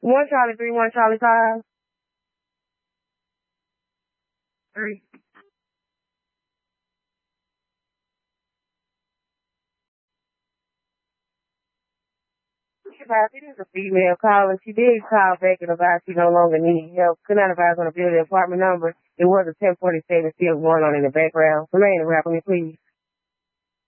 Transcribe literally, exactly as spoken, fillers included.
One Charlie three, one Charlie five. Three. It is a female caller. She did call back and about she no longer needs help. Could not advise on the building apartment number. It was a ten forty-seven still going on in the background. Remain around for me, please.